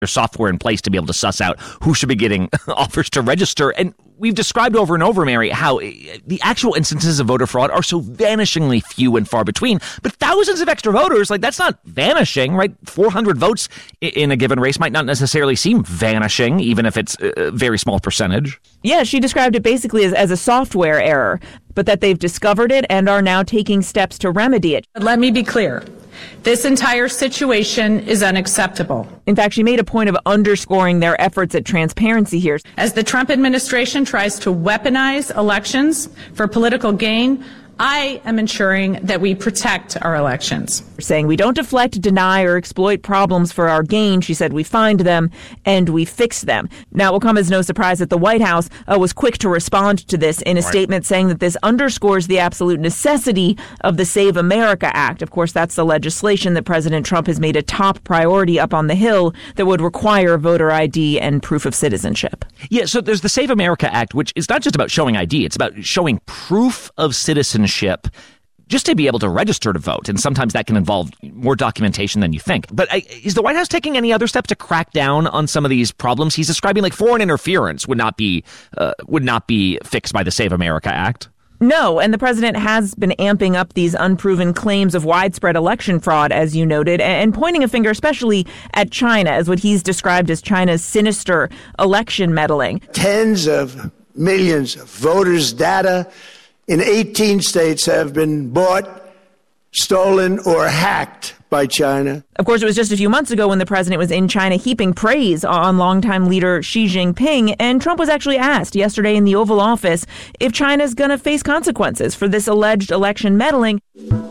software in place to be able to suss out who should be getting offers to register. And we've described over and over, Mary, how the actual instances of voter fraud are so vanishingly few and far between. But thousands of extra voters, that's not vanishing, right? 400 votes in a given race might not necessarily seem vanishing, even if it's a very small percentage. Yeah, she described it basically as a software error, but that they've discovered it and are now taking steps to remedy it. Let me be clear. This entire situation is unacceptable. In fact, she made a point of underscoring their efforts at transparency here. As the Trump administration tries to weaponize elections for political gain, I am ensuring that we protect our elections. Saying we don't deflect, deny, or exploit problems for our gain. She said we find them and we fix them. Now, it will come as no surprise that the White House was quick to respond to this in a statement saying that this underscores the absolute necessity of the Save America Act. Of course, that's the legislation that President Trump has made a top priority up on the Hill that would require voter ID and proof of citizenship. Yeah, so there's the Save America Act, which is not just about showing ID. It's about showing proof of citizenship just to be able to register to vote. And sometimes that can involve more documentation than you think. But is the White House taking any other steps to crack down on some of these problems? He's describing foreign interference would not be fixed by the Save America Act. No, and the president has been amping up these unproven claims of widespread election fraud, as you noted, and pointing a finger especially at China as what he's described as China's sinister election meddling. Tens of millions of voters' data in 18 states have been bought, stolen, or hacked by China. Of course, it was just a few months ago when the president was in China heaping praise on longtime leader Xi Jinping, and Trump was actually asked yesterday in the Oval Office if China's going to face consequences for this alleged election meddling.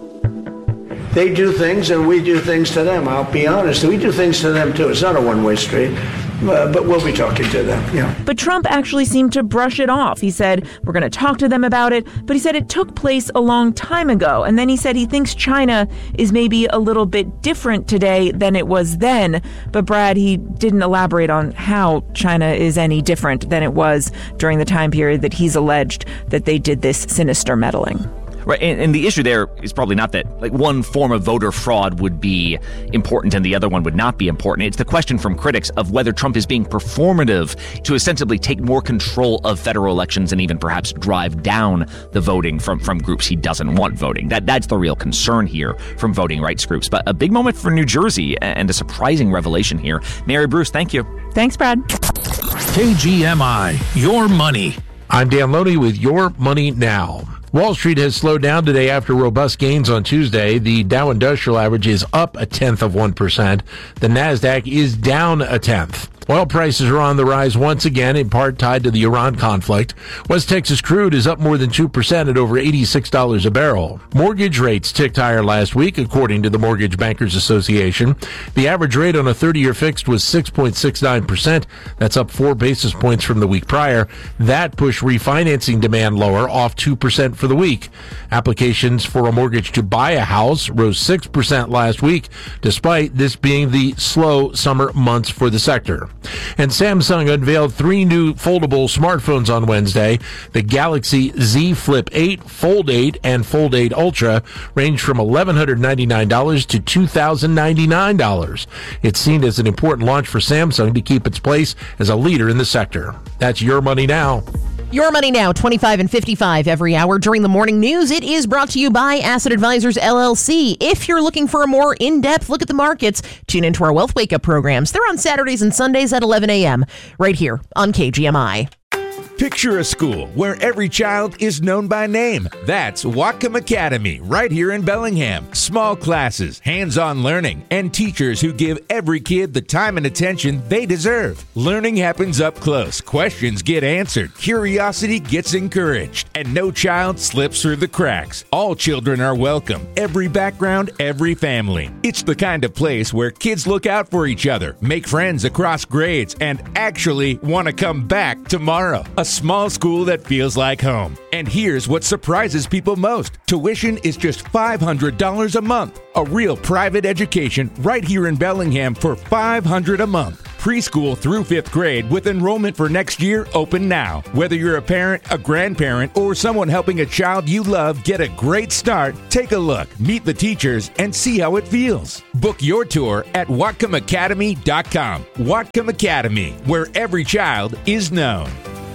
They do things and we do things to them. I'll be honest, we do things to them too. It's not a one-way street. But we'll be talking to them, yeah. But Trump actually seemed to brush it off. He said, we're going to talk to them about it. But he said it took place a long time ago. And then he said he thinks China is maybe a little bit different today than it was then. But Brad, he didn't elaborate on how China is any different than it was during the time period that he's alleged that they did this sinister meddling. Right, and the issue there is probably not that one form of voter fraud would be important and the other one would not be important. It's the question from critics of whether Trump is being performative to ostensibly take more control of federal elections and even perhaps drive down the voting from groups he doesn't want voting. That's the real concern here from voting rights groups. But a big moment for New Jersey and a surprising revelation here. Mary Bruce, thank you. Thanks, Brad. KGMI, your money. I'm Dan Loney with Your Money Now. Wall Street has slowed down today after robust gains on Tuesday. The Dow Industrial Average is up 0.1%. The Nasdaq is down 0.1%. Oil prices are on the rise once again, in part tied to the Iran conflict. West Texas crude is up more than 2% at over $86 a barrel. Mortgage rates ticked higher last week, according to the Mortgage Bankers Association. The average rate on a 30-year fixed was 6.69%. That's up 4 basis points from the week prior. That pushed refinancing demand lower, off 2% for the week. Applications for a mortgage to buy a house rose 6% last week, despite this being the slow summer months for the sector. And Samsung unveiled 3 new foldable smartphones on Wednesday. The Galaxy Z Flip 8, Fold 8, and Fold 8 Ultra range from $1,199 to $2,099. It's seen as an important launch for Samsung to keep its place as a leader in the sector. That's Your Money Now. Your Money Now, 25 and 55 every hour during the morning news. It is brought to you by Asset Advisors, LLC. If you're looking for a more in-depth look at the markets, tune into our Wealth Wake Up programs. They're on Saturdays and Sundays at 11 a.m. right here on KGMI. Picture a school where every child is known by name. That's Whatcom Academy, right here in Bellingham. Small classes, hands-on learning, and teachers who give every kid the time and attention they deserve. Learning happens up close. Questions get answered. Curiosity gets encouraged. And no child slips through the cracks. All children are welcome. Every background, every family. It's the kind of place where kids look out for each other, make friends across grades, and actually want to come back tomorrow. A small school that feels like home. And here's what surprises people most. Tuition is just $500 a month. A real private education right here in Bellingham for $500 a month. preschool through 5th grade, with enrollment for next year open now. Whether you're a parent, a grandparent, or someone helping a child you love get a great start, take a look, meet the teachers, and see how it feels. Book your tour at WhatcomAcademy.com. Whatcom Academy, where every child is known.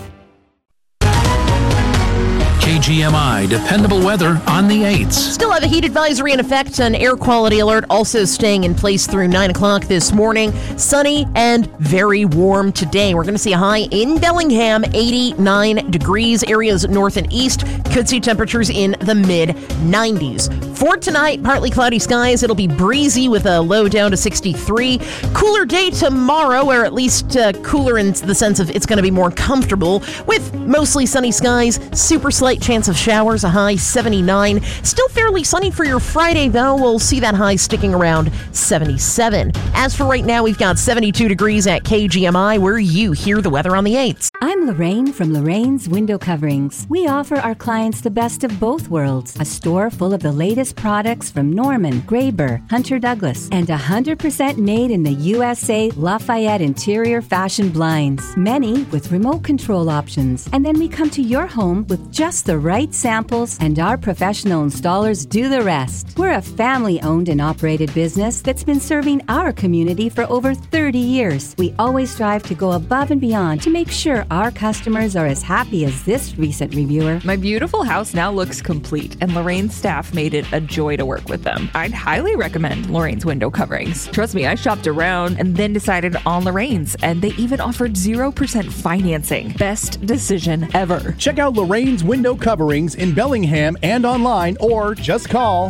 KGMI dependable weather on the 8s. Still have a heat advisory in effect. An air quality alert also staying in place through 9 o'clock this morning. Sunny and very warm today. We're going to see a high in Bellingham, 89 degrees. Areas north and east could see temperatures in the mid-90s. For tonight, partly cloudy skies. It'll be breezy with a low down to 63. Cooler day tomorrow, or at least cooler in the sense of it's going to be more comfortable, with mostly sunny skies, super slight chance of showers, a high 79. Still fairly sunny for your Friday, though. We'll see that high sticking around 77. As for right now, we've got 72 degrees at KGMI, where you hear the weather on the 8s. I'm Lorraine from Lorraine's Window Coverings. We offer our clients the best of both worlds. A store full of the latest products from Norman, Graber, Hunter Douglas, and 100% made in the USA Lafayette interior fashion blinds. Many with remote control options. And then we come to your home with just the right samples, and our professional installers do the rest. We're a family-owned and operated business that's been serving our community for over 30 years. We always strive to go above and beyond to make sure our customers are as happy as this recent reviewer. My beautiful house now looks complete, and Lorraine's staff made it a joy to work with them. I'd highly recommend Lorraine's Window Coverings. Trust me, I shopped around and then decided on Lorraine's, and they even offered 0% financing. Best decision ever. Check out Lorraine's Window Coverings in Bellingham and online, or just call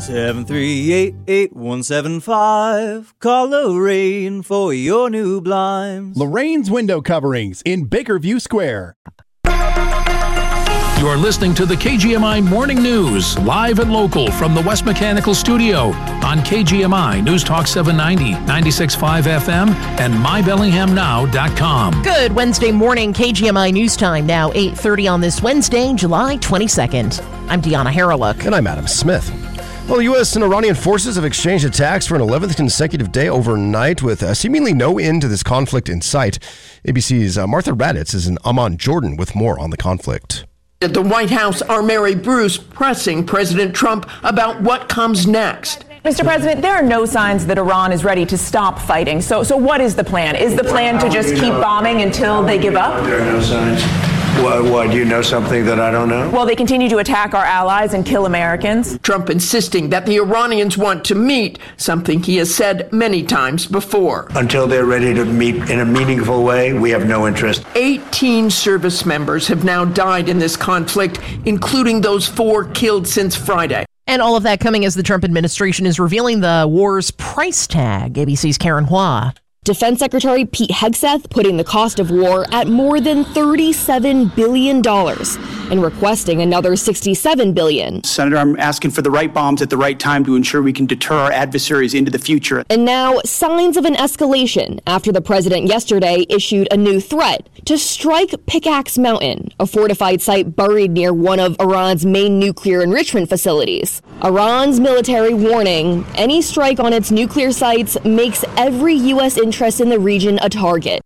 738-8175. Call Lorraine for your new blinds. Lorraine's Window Coverings in Bakerview Square. You're listening to the KGMI Morning News, live and local from the West Mechanical Studio on KGMI News Talk 790, 96.5 FM, and MyBellinghamNow.com. Good Wednesday morning, KGMI News Time, now 8:30 on this Wednesday, July 22nd. I'm Deanna Harreluk. And I'm Adam Smith. Well, U.S. and Iranian forces have exchanged attacks for an 11th consecutive day overnight, with seemingly no end to this conflict in sight. ABC's Martha Raddatz is in Amman, Jordan, with more on the conflict. At the White House, our Mary Bruce pressing President Trump about what comes next. Mr. President, there are no signs that Iran is ready to stop fighting. So what is the plan? Is the plan to just keep bombing until they give up? There are no signs. Why, do you know something that I don't know? Well, they continue to attack our allies and kill Americans. Trump insisting that the Iranians want to meet, something he has said many times before. Until they're ready to meet in a meaningful way, we have no interest. 18 service members have now died in this conflict, including those 4 killed since Friday. And all of that coming as the Trump administration is revealing the war's price tag. ABC's Karen Hua. Defense Secretary Pete Hegseth putting the cost of war at more than $37 billion and requesting another $67 billion. Senator, I'm asking for the right bombs at the right time to ensure we can deter our adversaries into the future. And now, signs of an escalation after the president yesterday issued a new threat to strike Pickaxe Mountain, a fortified site buried near one of Iran's main nuclear enrichment facilities. Iran's military warning, any strike on its nuclear sites makes every U.S. interest in the region a target.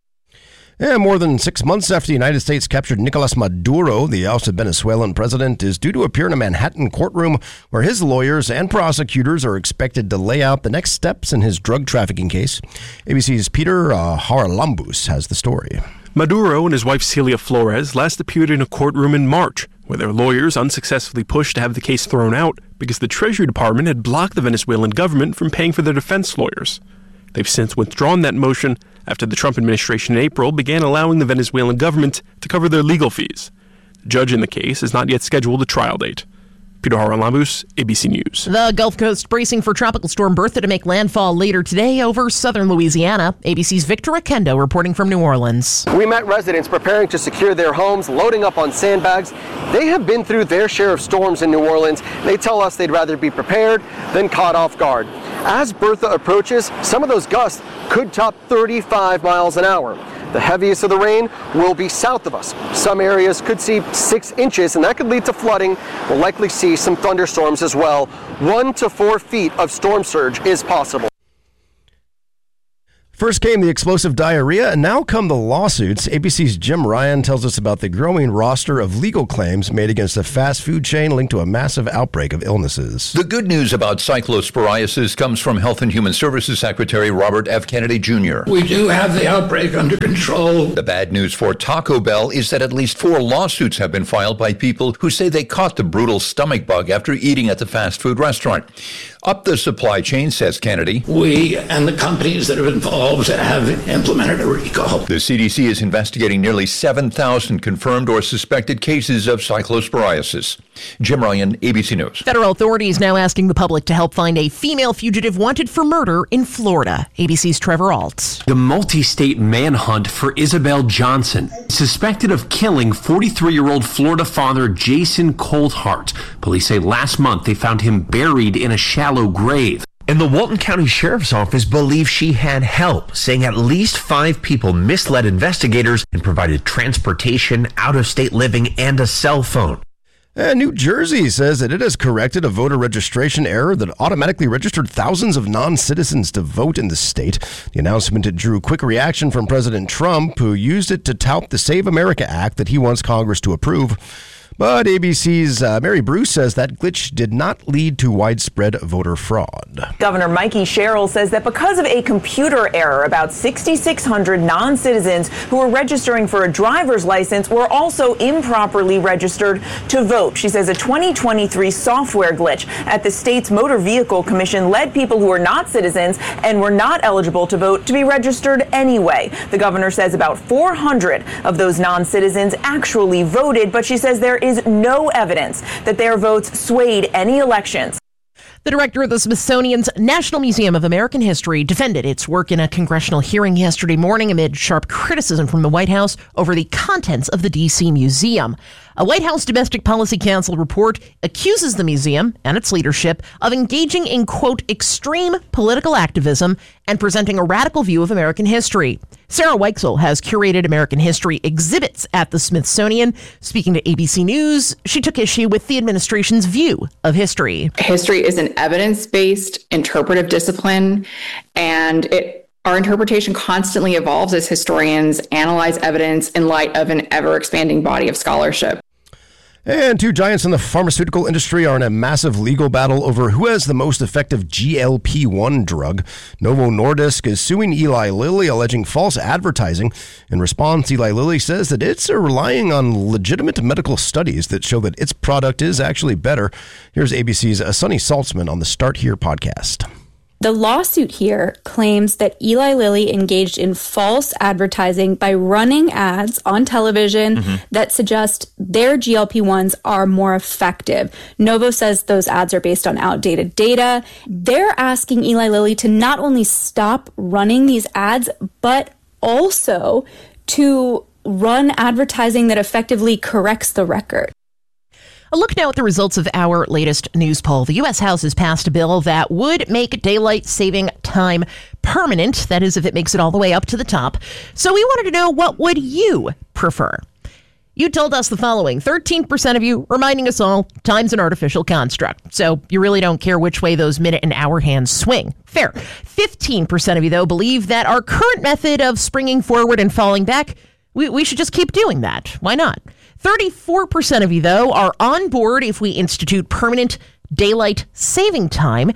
And more than 6 months after the United States captured Nicolas Maduro, the ousted Venezuelan president is due to appear in a Manhattan courtroom where his lawyers and prosecutors are expected to lay out the next steps in his drug trafficking case. ABC's Peter Haralambous has the story. Maduro and his wife Celia Flores last appeared in a courtroom in March, where their lawyers unsuccessfully pushed to have the case thrown out because the Treasury Department had blocked the Venezuelan government from paying for their defense lawyers. They've since withdrawn that motion after the Trump administration in April began allowing the Venezuelan government to cover their legal fees. The judge in the case has not yet scheduled a trial date. Peter Haralambous, ABC News. The Gulf Coast bracing for Tropical Storm Bertha to make landfall later today over southern Louisiana. ABC's Victor Akendo reporting from New Orleans. We met residents preparing to secure their homes, loading up on sandbags. They have been through their share of storms in New Orleans. They tell us they'd rather be prepared than caught off guard. As Bertha approaches, some of those gusts could top 35 miles an hour. The heaviest of the rain will be south of us. Some areas could see 6 inches, and that could lead to flooding. We'll likely see some thunderstorms as well. 1 to 4 feet of storm surge is possible. First came the explosive diarrhea, and now come the lawsuits. ABC's Jim Ryan tells us about the growing roster of legal claims made against a fast food chain linked to a massive outbreak of illnesses. The good news about cyclosporiasis comes from Health and Human Services Secretary Robert F. Kennedy Jr. We do have the outbreak under control. The bad news for Taco Bell is that at least 4 lawsuits have been filed by people who say they caught the brutal stomach bug after eating at the fast food restaurant. Up the supply chain, says Kennedy. We and the companies that are involved have implemented a recall. The CDC is investigating nearly 7,000 confirmed or suspected cases of cyclosporiasis. Jim Ryan, ABC News. Federal authorities now asking the public to help find a female fugitive wanted for murder in Florida. ABC's Trevor Alt. The multi-state manhunt for Isabel Johnson, suspected of killing 43-year-old Florida father Jason Coldhart. Police say last month they found him buried in a shallow grave. And the Walton County Sheriff's Office believes she had help, saying at least 5 people misled investigators and provided transportation, out-of-state living, and a cell phone. And New Jersey says that it has corrected a voter registration error that automatically registered thousands of non-citizens to vote in the state. The announcement drew quick reaction from President Trump, who used it to tout the Save America Act that he wants Congress to approve. But ABC's Mary Bruce says that glitch did not lead to widespread voter fraud. Governor Mikey Sherrill says that because of a computer error, about 6,600 non-citizens who were registering for a driver's license were also improperly registered to vote. She says a 2023 software glitch at the state's Motor Vehicle Commission led people who are not citizens and were not eligible to vote to be registered anyway. The governor says about 400 of those non-citizens actually voted, but she says there is no evidence that their votes swayed any elections. The director of the Smithsonian's National Museum of American History defended its work in a congressional hearing yesterday morning amid sharp criticism from the White House over the contents of the D.C. museum. A White House Domestic Policy Council report accuses the museum and its leadership of engaging in, quote, extreme political activism and presenting a radical view of American history. Sarah Weichsel has curated American history exhibits at the Smithsonian. Speaking to ABC News, she took issue with the administration's view of history. History is an evidence-based interpretive discipline, and our interpretation constantly evolves as historians analyze evidence in light of an ever-expanding body of scholarship. And 2 giants in the pharmaceutical industry are in a massive legal battle over who has the most effective GLP-1 drug. Novo Nordisk is suing Eli Lilly, alleging false advertising. In response, Eli Lilly says that it's relying on legitimate medical studies that show that its product is actually better. Here's ABC's Sunny Saltzman on the Start Here podcast. The lawsuit here claims that Eli Lilly engaged in false advertising by running ads on television that suggest their GLP-1s are more effective. Novo says those ads are based on outdated data. They're asking Eli Lilly to not only stop running these ads, but also to run advertising that effectively corrects the record. A look now at the results of our latest news poll. The U.S. House has passed a bill that would make daylight saving time permanent. That is, if it makes it all the way up to the top. So we wanted to know, what would you prefer? You told us the following. 13% of you reminding us all time's an artificial construct. So you really don't care which way those minute and hour hands swing. Fair. 15% of you, though, believe that our current method of springing forward and falling back, we should just keep doing that. Why not? 34% of you, though, are on board if we institute permanent daylight saving time.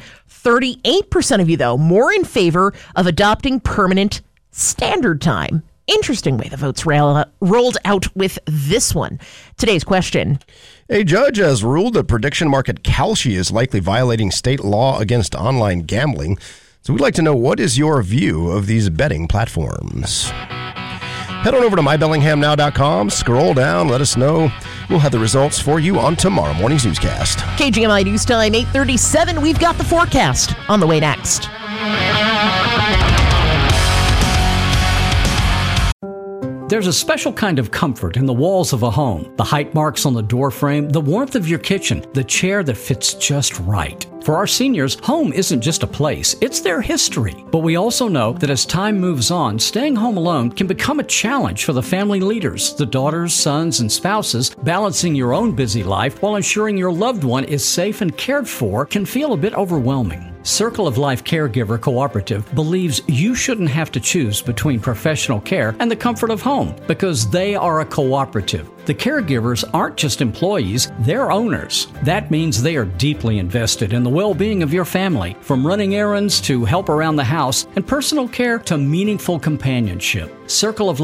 38% of you, though, more in favor of adopting permanent standard time. Interesting way the votes rolled out with this one. Today's question. A judge has ruled that prediction market Kalshi is likely violating state law against online gambling. So we'd like to know, what is your view of these betting platforms? Head on over to mybellinghamnow.com, scroll down, let us know. We'll have the results for you on tomorrow morning's newscast. KGMI News Time, 8:37. We've got the forecast on the way next. There's a special kind of comfort in the walls of a home, the height marks on the door frame, the warmth of your kitchen, the chair that fits just right. For our seniors, home isn't just a place, it's their history. But we also know that as time moves on, staying home alone can become a challenge for the family leaders, the daughters, sons, and spouses. Balancing your own busy life while ensuring your loved one is safe and cared for can feel a bit overwhelming. Circle of Life Caregiver Cooperative believes you shouldn't have to choose between professional care and the comfort of home because they are a cooperative. The caregivers aren't just employees, they're owners. That means they are deeply invested in the well-being of your family, from running errands to help around the house and personal care to meaningful companionship. Circle of